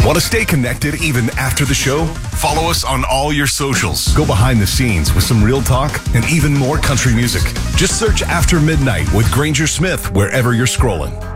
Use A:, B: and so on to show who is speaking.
A: Want to stay connected even after the show? Follow us on all your socials. Go behind the scenes with some real talk and even more country music. Just search After Midnight with Granger Smith wherever you're scrolling.